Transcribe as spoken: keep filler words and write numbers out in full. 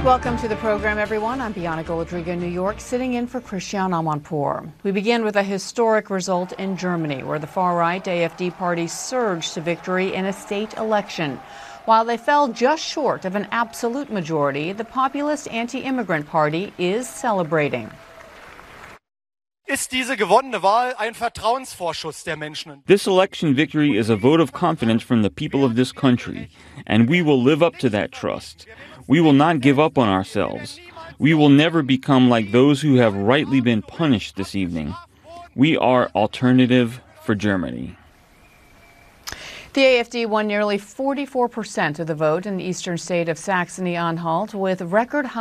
Welcome to the program, everyone. I'm Bianca Goldriga in New York, sitting in for Christiane Amanpour. We begin with a historic result in Germany, where the far-right A F D party surged to victory in a state election. While they fell just short of an absolute majority, the populist anti-immigrant party is celebrating. Ist diese gewonnene Wahl ein Vertrauensvorschuss der Menschen? This election victory is a vote of confidence from the people of this country, and we will live up to that trust. We will not give up on ourselves. We will never become like those who have rightly been punished this evening. We are Alternative for Germany. The A F D won nearly forty-four percent of the vote in the eastern state of Saxony-Anhalt with record high